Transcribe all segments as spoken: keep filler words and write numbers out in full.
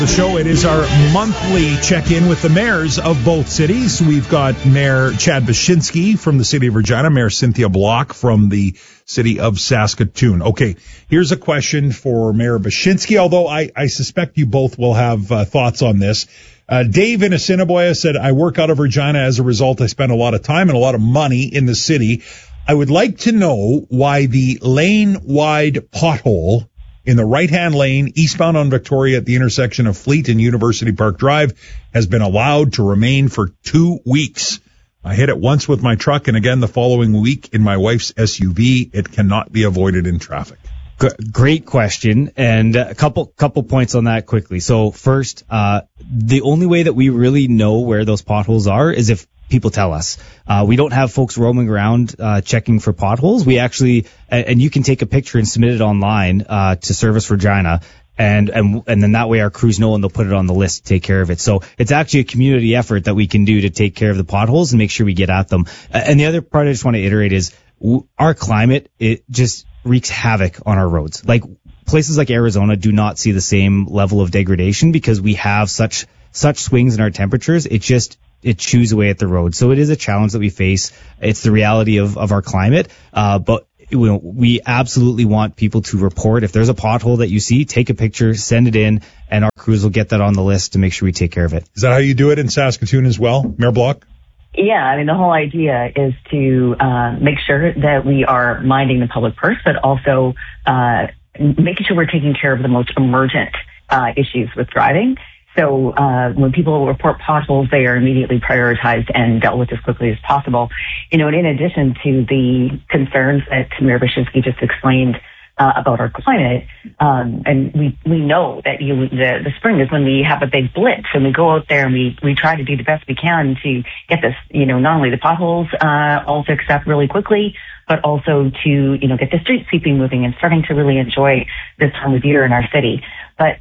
The show, it is our monthly check-in with the mayors of both cities. We've got Mayor Chad Baczynski from the city of Regina, Mayor Cynthia Block from the city of Saskatoon. Okay, here's a question for Mayor Baczynski, although I, I suspect you both will have uh, thoughts on this. Uh, Dave in Assiniboia said, I work out of Regina. As a result, I spend a lot of time and a lot of money in the city. I would like to know why the lane-wide pothole in the right-hand lane, eastbound on Victoria at the intersection of Fleet and University Park Drive has been allowed to remain for two weeks. I hit it once with my truck and again the following week in my wife's S U V. It cannot be avoided in traffic. Great question, and a couple couple points on that quickly. So first, uh, the only way that we really know where those potholes are is if people tell us. Uh, we don't have folks roaming around uh, checking for potholes. We actually, and you can take a picture and submit it online uh, to Service Regina, and and and then that way our crews know and they'll put it on the list to take care of it. So it's actually a community effort that we can do to take care of the potholes and make sure we get at them. And the other part I just want to iterate is our climate, it just wreaks havoc on our roads. Like places like Arizona do not see the same level of degradation because we have such such swings in our temperatures. It just it chews away at the road. So it is a challenge that we face. It's the reality of, of our climate. Uh, but we, we absolutely want people to report. If there's a pothole that you see, take a picture, send it in, and our crews will get that on the list to make sure we take care of it. Is that how you do it in Saskatoon as well, Mayor Block? Yeah, I mean, the whole idea is to uh, make sure that we are minding the public purse, but also uh, making sure we're taking care of the most emergent uh, issues with driving. So uh, when people report potholes, they are immediately prioritized and dealt with as quickly as possible. You know, and in addition to the concerns that Mayor Baczynski just explained uh, about our climate, um, and we, we know that you, the, the spring is when we have a big blitz, and we go out there and we, we try to do the best we can to get this, you know, not only the potholes uh, all fixed up really quickly, but also to, you know, get the street sweeping moving and starting to really enjoy this time of year in our city. But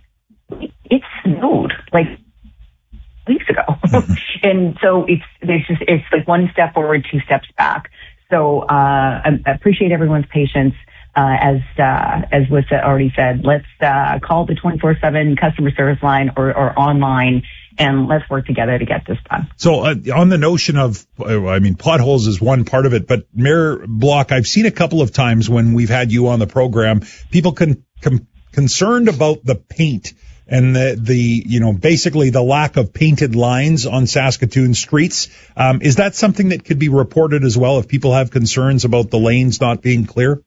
it snowed like weeks ago. Mm-hmm. And so it's, there's just, it's like one step forward, two steps back. So, uh, I appreciate everyone's patience. Uh, as, uh, as was already said, let's, uh, call the twenty-four seven customer service line or, or online, and let's work together to get this done. So, uh, on the notion of, uh, I mean, potholes is one part of it, but Mayor Block, I've seen a couple of times when we've had you on the program, people can, com- concerned about the paint and the, the, you know, basically the lack of painted lines on Saskatoon streets. Um, is that something that could be reported as well if people have concerns about the lanes not being clear?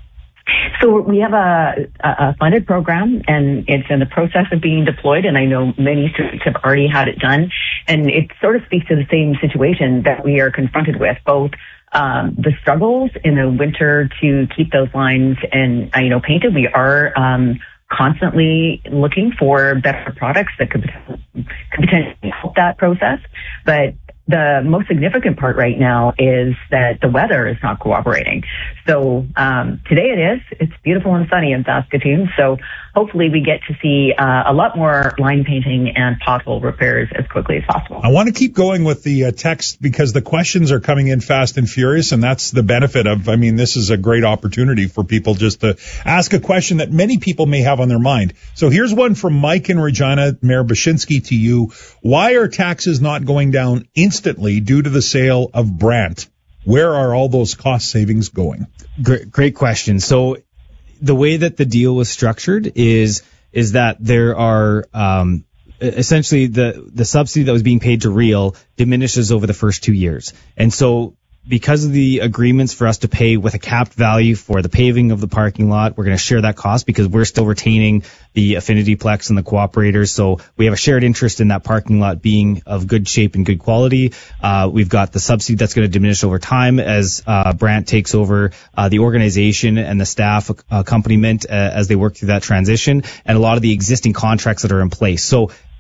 So we have a, a funded program, and it's in the process of being deployed, and I know many streets have already had it done. And it sort of speaks to the same situation that we are confronted with, both um, the struggles in the winter to keep those lines and, uh, you know, painted. We are um constantly looking for better products that could, could potentially help that process. But the most significant part right now is that the weather is not cooperating. So um, today it is. It's beautiful and sunny in Saskatoon. So hopefully we get to see uh, a lot more line painting and pothole repairs as quickly as possible. I want to keep going with the uh, text because the questions are coming in fast and furious, and that's the benefit of, I mean, this is a great opportunity for people just to ask a question that many people may have on their mind. So here's one from Mike in Regina. Mayor Baczynski, to you. Why are taxes not going down instantly due to the sale of Brandt? Where are all those cost savings going? Great, great question. So the way that the deal was structured is is that there are um, essentially the the subsidy that was being paid to Real diminishes over the first two years, and so because of the agreements for us to pay with a capped value for the paving of the parking lot, we're going to share that cost because we're still retaining the Affinity Plex and the cooperators. So we have a shared interest in that parking lot being of good shape and good quality. Uh, we've got the subsidy that's going to diminish over time as uh, Brandt takes over uh, the organization and the staff accompaniment uh, as they work through that transition, and a lot of the existing contracts that are in place. So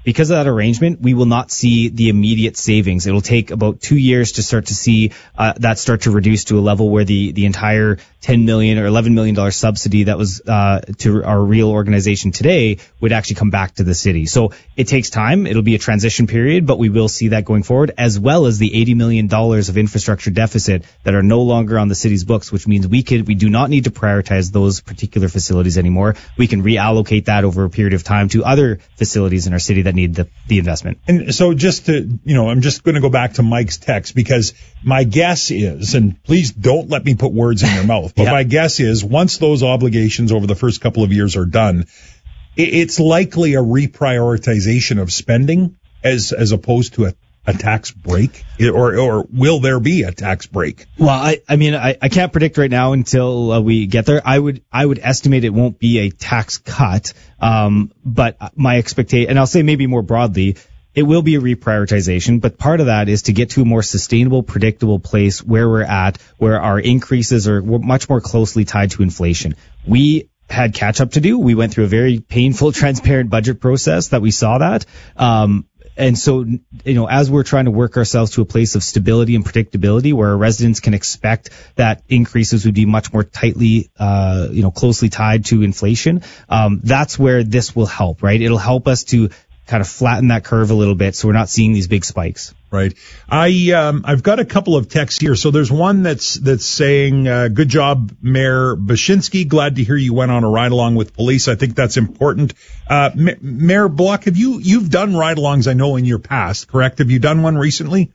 because of that arrangement, we will not see the immediate savings. It'll take about two years to start to see uh, that start to reduce to a level where the, the entire ten million dollars or eleven million dollars subsidy that was uh, to our real organization today would actually come back to the city. So it takes time. It'll be a transition period, but we will see that going forward, as well as the eighty million dollars of infrastructure deficit that are no longer on the city's books, which means we could, we do not need to prioritize those particular facilities anymore. We can reallocate that over a period of time to other facilities in our city that need the, the investment. And so just to, you know, I'm just going to go back to Mike's text, because my guess is, and please don't let me put words in your mouth, but yeah. my guess is once those obligations over the first couple of years are done, it's likely a reprioritization of spending as, as opposed to a a tax break, or or will there be a tax break? Well, I, I mean, I, I can't predict right now until uh, we get there. I would I would estimate it won't be a tax cut, um, but my expectation, and I'll say maybe more broadly, it will be a reprioritization, but part of that is to get to a more sustainable, predictable place where we're at, where our increases are much more closely tied to inflation. We had catch up to do. We went through a very painful, transparent budget process that we saw that. Um, And so, you know, as we're trying to work ourselves to a place of stability and predictability where our residents can expect that increases would be much more tightly, uh, you know, closely tied to inflation, um, that's where this will help, right? It'll help us to kind of flatten that curve a little bit so we're not seeing these big spikes. Right. I, um, I've got a couple of texts here. So there's one that's, that's saying, uh, good job, Mayor Baczynski. Glad to hear you went on a ride along with police. I think that's important. Uh, M- Mayor Block, have you, you've done ride alongs, I know, in your past, correct? Have you done one recently?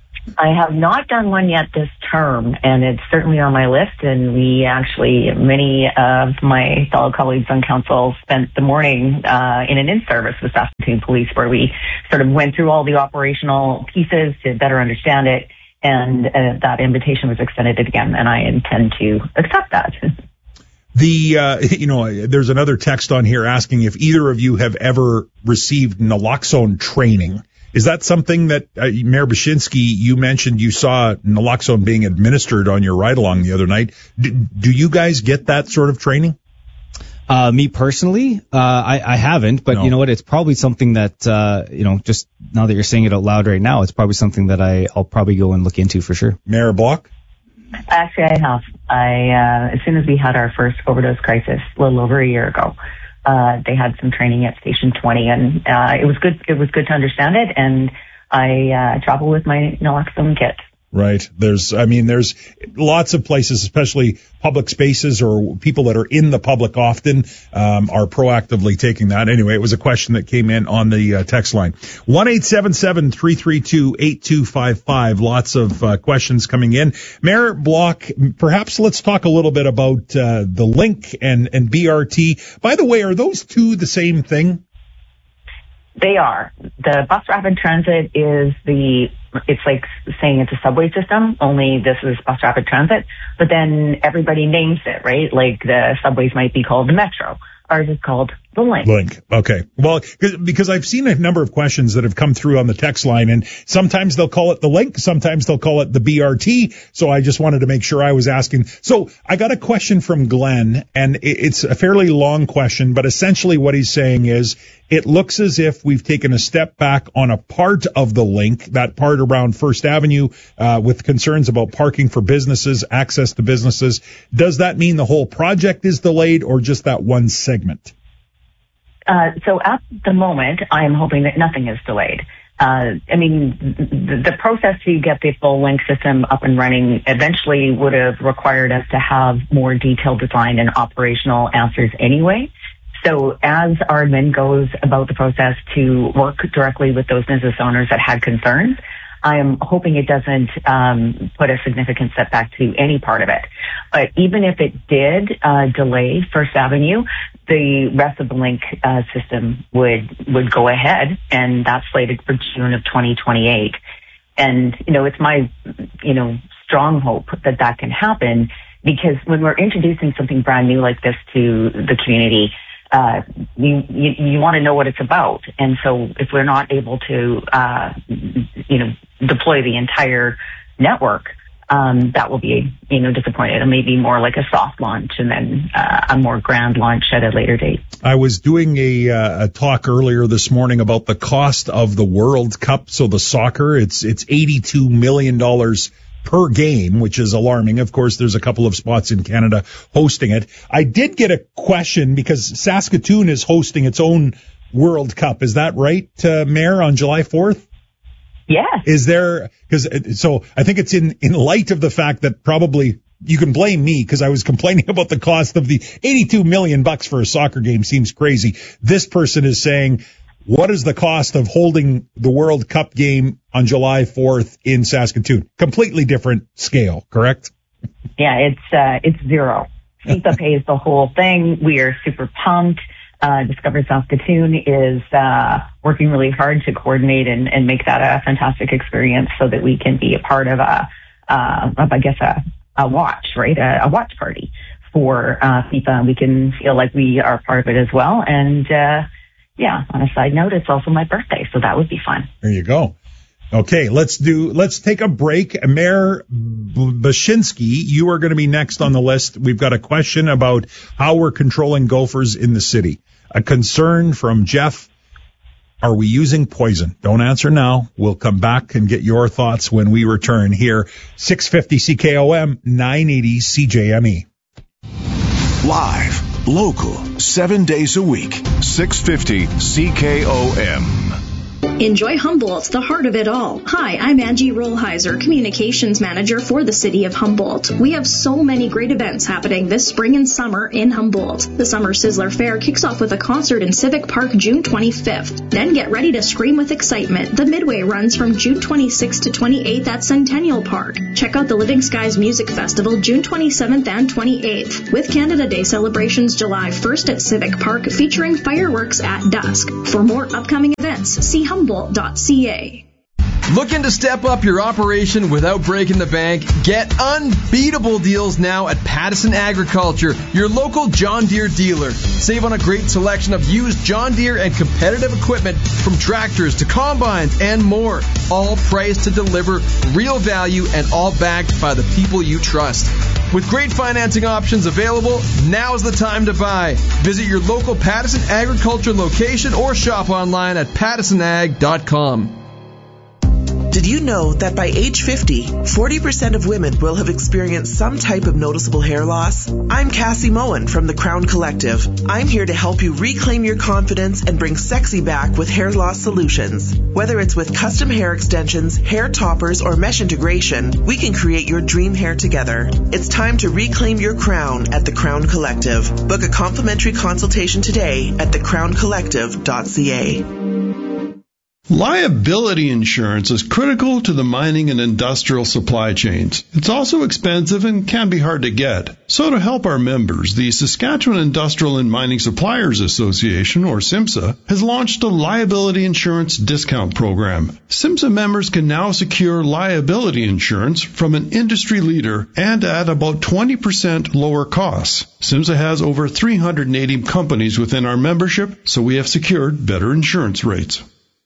I have not done one yet this term, and it's certainly on my list. And we actually, many of my fellow colleagues on council spent the morning uh, in an in-service with Saskatoon Police, where we sort of went through all the operational pieces to better understand it. And uh, that invitation was extended again, and I intend to accept that. The, uh, you know, there's another text on here asking if either of you have ever received naloxone training. Is that something that, uh, Mayor Baczynski, you mentioned you saw naloxone being administered on your ride-along the other night. Do, do you guys get that sort of training? Uh, me personally, uh, I, I haven't, but no. You know what? It's probably something that, uh, you know, just now that you're saying it out loud right now, it's probably something that I, I'll probably go and look into for sure. Mayor Block? Actually, I have. I, uh, as soon as we had our first overdose crisis a little over a year ago, Uh, they had some training at Station twenty, and uh, it was good. It was good to understand it, and I uh, travel with my naloxone kit. Right. There's, I mean, there's lots of places, especially public spaces or people that are in the public often, um, are proactively taking that. Anyway, it was a question that came in on the uh, text line. one eight seven seven, three three two, eight two five five. Lots of uh, questions coming in. Mayor Block, perhaps let's talk a little bit about uh, the Link and, and B R T. By the way, are those two the same thing? They are. The bus rapid transit is the, it's like saying it's a subway system, only this is bus rapid transit, but then everybody names it, right? Like the subways might be called the Metro. Ours is called the Link. Link. Okay. Well, because I've seen a number of questions that have come through on the text line, and sometimes they'll call it the Link, sometimes they'll call it the B R T. So I just wanted to make sure I was asking. So I got a question from Glenn, and it's a fairly long question, but essentially what he's saying is it looks as if we've taken a step back on a part of the Link, that part around First Avenue, uh, with concerns about parking for businesses, access to businesses. Does that mean the whole project is delayed or just that one segment? Uh, so at the moment, I'm hoping that nothing is delayed. Uh, I mean, the, the process to get the full Link system up and running eventually would have required us to have more detailed design and operational answers anyway. So as our admin goes about the process to work directly with those business owners that had concerns, I am hoping it doesn't um, put a significant setback to any part of it. But even if it did uh, delay First Avenue, the rest of the Link uh, system would would go ahead, and that's slated for June of twenty twenty-eight. And you know, it's my you know strong hope that that can happen, because when we're introducing something brand new like this to the community, Uh, you, you, you want to know what it's about. And so if we're not able to, uh, you know, deploy the entire network, um, that will be, you know, disappointed. It may be more like a soft launch and then uh, a more grand launch at a later date. I was doing a, uh, a talk earlier this morning about the cost of the World Cup. So the soccer, it's it's eighty-two million dollars per game, which is alarming. Of course, there's a couple of spots in Canada hosting it. I did get a question because Saskatoon is hosting its own World Cup. Is that right, uh, Mayor, on July fourth? Yeah. Is there, because, so I think it's in, in light of the fact that probably you can blame me because I was complaining about the cost of the eighty-two million bucks for a soccer game seems crazy. This person is saying, what is the cost of holding the World Cup game on July fourth in Saskatoon? Completely different scale, correct? Yeah, it's, uh, it's zero. FIFA pays the whole thing. We are super pumped. Uh, Discover Saskatoon is uh, working really hard to coordinate and, and make that a fantastic experience so that we can be a part of a, uh, of, I guess, a, a watch, right? A, a watch party for uh, FIFA. And we can feel like we are part of it as well. And, uh, yeah, on a side note, it's also my birthday, so that would be fun. There you go. Okay, let's do, let's take a break. Mayor Baczynski, you are going to be next on the list. We've got a question about how we're controlling gophers in the city. A concern from Jeff. Are we using poison? Don't answer now. We'll come back and get your thoughts when we return here. six fifty C K O M, nine eighty C J M E. Live, local, seven days a week. six fifty C K O M. Enjoy Humboldt, the heart of it all. Hi, I'm Angie Rollheiser, Communications Manager for the City of Humboldt. We have so many great events happening this spring and summer in Humboldt. The Summer Sizzler Fair kicks off with a concert in Civic Park June twenty-fifth. Then get ready to scream with excitement. The Midway runs from June twenty-sixth to twenty-eighth at Centennial Park. Check out the Living Skies Music Festival June twenty-seventh and twenty-eighth. With Canada Day celebrations July first at Civic Park featuring fireworks at dusk. For more upcoming events, see Humboldt dot C A. Looking to step up your operation without breaking the bank? Get unbeatable deals now at Pattison Agriculture, your local John Deere dealer. Save on a great selection of used John Deere and competitive equipment from tractors to combines and more. All priced to deliver real value and all backed by the people you trust. With great financing options available, now's the time to buy. Visit your local Pattison Agriculture location or shop online at pattison ag dot com. Did you know that by age fifty, forty percent of women will have experienced some type of noticeable hair loss? I'm Cassie Moen from the Crown Collective. I'm here to help you reclaim your confidence and bring sexy back with hair loss solutions. Whether it's with custom hair extensions, hair toppers, or mesh integration, we can create your dream hair together. It's time to reclaim your crown at the Crown Collective. Book a complimentary consultation today at the crown collective dot C A. Liability insurance is critical to the mining and industrial supply chains. It's also expensive and can be hard to get. So to help our members, the Saskatchewan Industrial and Mining Suppliers Association, or SIMSA, has launched a liability insurance discount program. SIMSA members can now secure liability insurance from an industry leader and at about twenty percent lower costs. SIMSA has over three hundred eighty companies within our membership, so we have secured better insurance rates.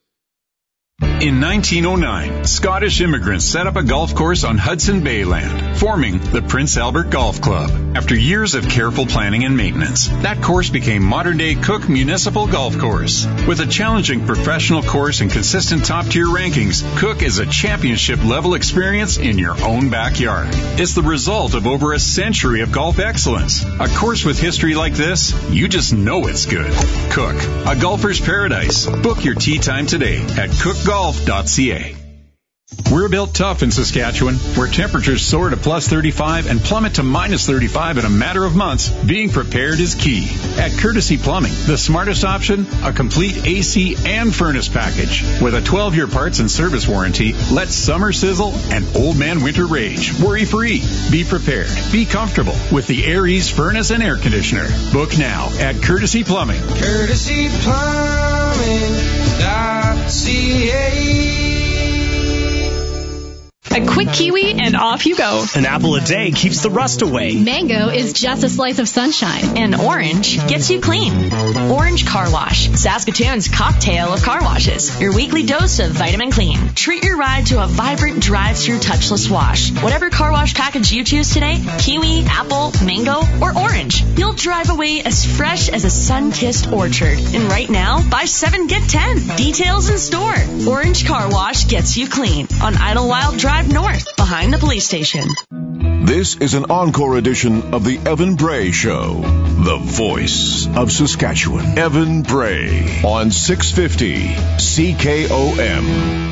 In nineteen oh nine, Scottish immigrants set up a golf course on Hudson Bay land, forming the Prince Albert Golf Club. After years of careful planning and maintenance, that course became modern-day Cook Municipal Golf Course. With a challenging professional course and consistent top-tier rankings, Cook is a championship-level experience in your own backyard. It's the result of over a century of golf excellence. A course with history like this, you just know it's good. Cook, a golfer's paradise. Book your tee time today at cook golf dot C A. We're built tough in Saskatchewan, where temperatures soar to plus thirty-five and plummet to minus thirty-five in a matter of months. Being prepared is key. At Courtesy Plumbing, the smartest option, a complete A C and furnace package. With a twelve-year parts and service warranty, let summer sizzle and old man winter rage. Worry-free. Be prepared. Be comfortable with the Air Ease furnace and air conditioner. Book now at Courtesy Plumbing. Courtesy Plumbing dot C A. At Quick Kiwi and off you go. An apple a day keeps the rust away. Mango is just a slice of sunshine. And orange gets you clean. Orange Car Wash, Saskatoon's cocktail of car washes. Your weekly dose of vitamin clean. Treat your ride to a vibrant drive-through touchless wash. Whatever car wash package you choose today, kiwi, apple, mango, or orange, you'll drive away as fresh as a sun-kissed orchard. And right now, buy seven, get ten. Details in store. Orange Car Wash gets you clean on Idlewild Drive North, behind the police station. This is an encore edition of the Evan Bray Show, the voice of Saskatchewan. Evan Bray on six fifty C K O M.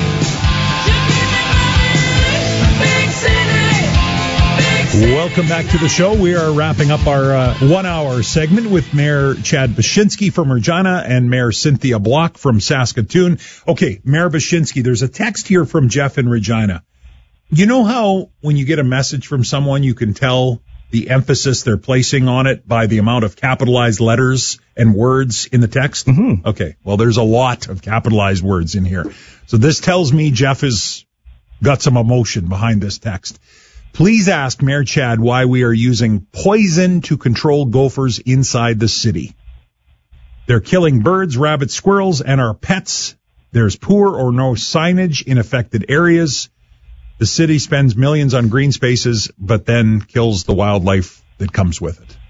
Welcome back to the show. We are wrapping up our uh, one-hour segment with Mayor Chad Baczynski from Regina and Mayor Cynthia Block from Saskatoon. Okay, Mayor Baczynski, there's a text here from Jeff in Regina. You know how when you get a message from someone, you can tell the emphasis they're placing on it by the amount of capitalized letters and words in the text? Mm-hmm. Okay, well, there's a lot of capitalized words in here. So this tells me Jeff has got some emotion behind this text. Please ask Mayor Chad why we are using poison to control gophers inside the city. They're killing birds, rabbits, squirrels, and our pets. There's poor or no signage in affected areas. The city spends millions on green spaces, but then kills the wildlife that comes with it.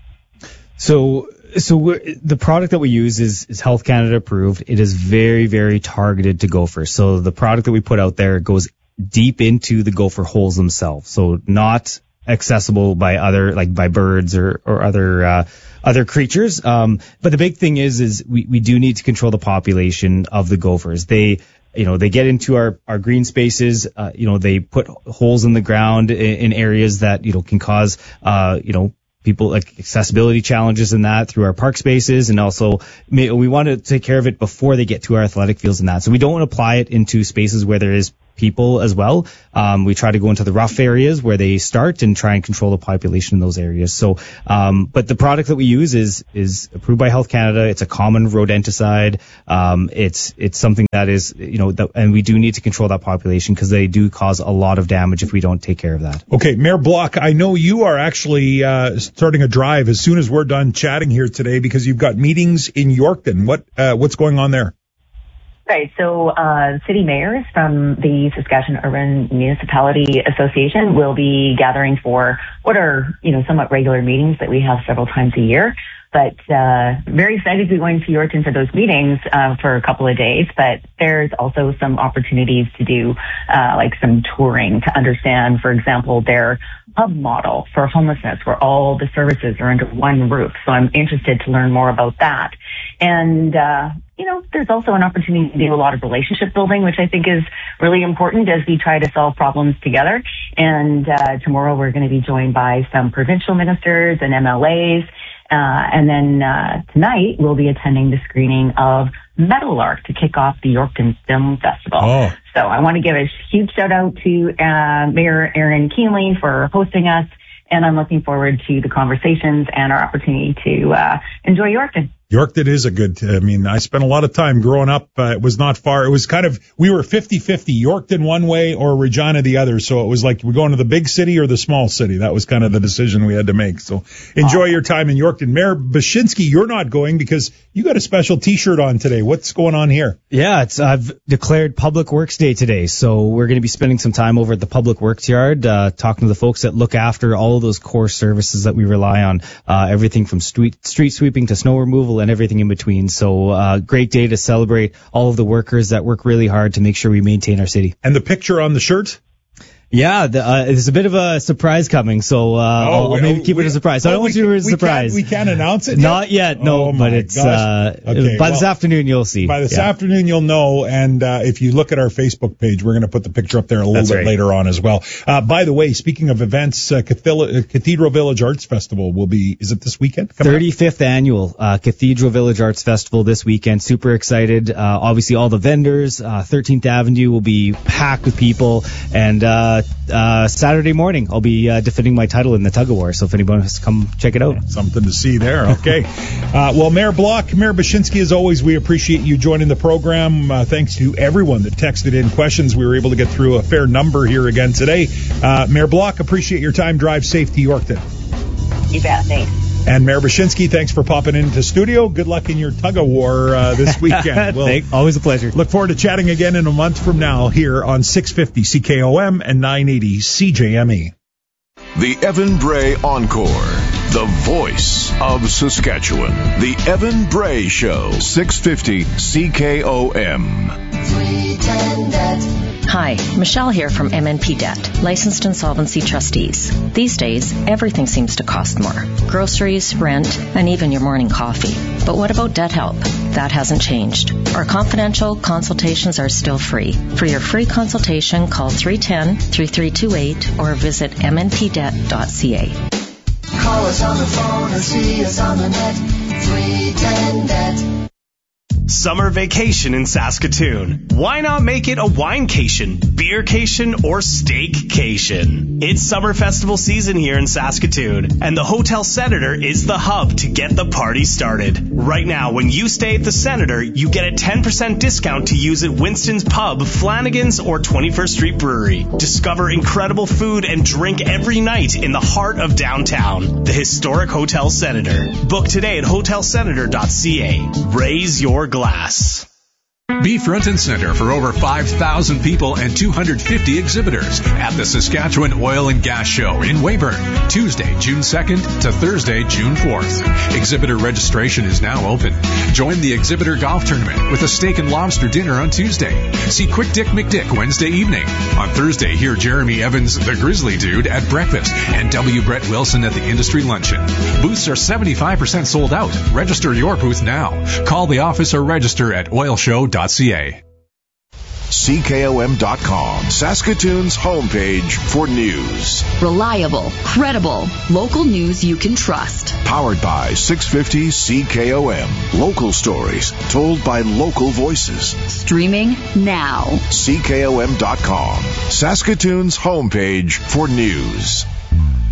So, so we're, the product that we use is, is Health Canada approved. It is very, very targeted to gophers. So the product that we put out there goes deep into the gopher holes themselves. So not accessible by other, like by birds or, or other, uh, other creatures. Um, but the big thing is, is we, we do need to control the population of the gophers. They, you know, they get into our, our green spaces, uh, you know, they put holes in the ground in, in areas that, you know, can cause, uh, you know, people like accessibility challenges in that through our park spaces. And also may, we want to take care of it before they get to our athletic fields and that. So we don't want to apply it into spaces where there is people as well. Um, we try to go into the rough areas where they start and try and control the population in those areas. So, um, but the product that we use is, is approved by Health Canada. It's a common rodenticide. Um, it's, it's something that is, you know, that, and we do need to control that population because they do cause a lot of damage if we don't take care of that. Okay, Mayor Block, I know you are actually, uh, starting a drive as soon as we're done chatting here today because you've got meetings in Yorkton. What, uh, what's going on there? Right. So, uh, city mayors from the Saskatchewan Urban Municipality Association will be gathering for what are, you know, somewhat regular meetings that we have several times a year. But, uh, very excited to be going to Yorkton for those meetings, uh, for a couple of days. But there's also some opportunities to do, uh, like some touring to understand, for example, their hub model for homelessness where all the services are under one roof. So I'm interested to learn more about that. And, uh, you know, there's also an opportunity to do a lot of relationship building, which I think is really important as we try to solve problems together. And uh, tomorrow we're going to be joined by some provincial ministers and M L As. Uh, and then uh, tonight we'll be attending the screening of Meadowlark to kick off the Yorkton Film Festival. Oh. So I want to give a huge shout out to uh, Mayor Aaron Keenley for hosting us. And I'm looking forward to the conversations and our opportunity to uh, enjoy Yorkton. Yorkton is a good, I mean, I spent a lot of time growing up. Uh, it was not far. It was kind of, we were fifty-fifty, Yorkton one way or Regina the other. So it was like, we're going to the big city or the small city. That was kind of the decision we had to make. So enjoy your time in Yorkton. Mayor Baczynski, you're not going because you got a special T-shirt on today. What's going on here? Yeah, it's, I've declared Public Works Day today. So we're going to be spending some time over at the Public Works Yard, uh, talking to the folks that look after all of those core services that we rely on, uh, everything from street, street sweeping to snow removal and everything in between. So uh great day to celebrate all of the workers that work really hard to make sure we maintain our city. And the picture on the shirt? Yeah, the, uh, there's a bit of a surprise coming, so uh, oh, I'll, I'll maybe keep we, it a surprise. So oh, I don't want you to be a surprise. We can't, we can't announce it yet? Not yet, no, oh but it's gosh. uh, okay, by well, this afternoon you'll see. By this yeah. afternoon you'll know, and uh, if you look at our Facebook page, we're going to put the picture up there a little That's bit right. later on as well. Uh, by the way, speaking of events, uh, Cathedral, Cathedral Village Arts Festival will be, is it this weekend? thirty-fifth annual uh, Cathedral Village Arts Festival this weekend. Super excited. Uh, obviously all the vendors, uh, thirteenth Avenue will be packed with people, and uh, uh, uh, Saturday morning, I'll be uh, defending my title in the tug of war. So if anyone wants to come check it out. Something to see there. Okay. uh, well, Mayor Block, Mayor Baczynski, as always, we appreciate you joining the program. Uh, thanks to everyone that texted in questions. We were able to get through a fair number here again today. Uh, Mayor Block, appreciate your time. Drive safe to Yorkton. You bet. Thanks. And Mayor Baczynski, thanks for popping into studio. Good luck in your tug-of-war uh, this weekend. We'll Thank, always a pleasure. Look forward to chatting again in a month from now here on six fifty C K O M and nine eighty C J M E. The Evan Bray Encore, the voice of Saskatchewan. The Evan Bray Show, six fifty C K O M. Hi, Michelle here from M N P Debt, licensed insolvency trustees. These days, everything seems to cost more. Groceries, rent, and even your morning coffee. But what about debt help? That hasn't changed. Our confidential consultations are still free. For your free consultation, call three one zero, three three two eight or visit m n p debt dot c a. Call us on the phone or see us on the net. three ten debt. Summer vacation in Saskatoon. Why not make it a winecation, beercation, or steakcation? It's summer festival season here in Saskatoon, and the Hotel Senator is the hub to get the party started. Right now, when you stay at the Senator, you get a ten percent discount to use at Winston's Pub, Flanagan's, or twenty-first Street Brewery. Discover incredible food and drink every night in the heart of downtown. The historic Hotel Senator. Book today at hotel senator dot c a. Raise your glass. Glass. Be front and center for over five thousand people and two hundred fifty exhibitors at the Saskatchewan Oil and Gas Show in Weyburn, Tuesday, June second to Thursday, June fourth. Exhibitor registration is now open. Join the exhibitor golf tournament with a steak and lobster dinner on Tuesday. See Quick Dick McDick Wednesday evening. On Thursday, hear Jeremy Evans, the Grizzly Dude, at breakfast and W. Brett Wilson at the industry luncheon. Booths are seventy-five percent sold out. Register your booth now. Call the office or register at oil show dot c a. C K O M dot com, Saskatoon's homepage for news. Reliable, credible, local news you can trust. Powered by six fifty C K O M. Local stories told by local voices. Streaming now. C K O M dot com, Saskatoon's homepage for news.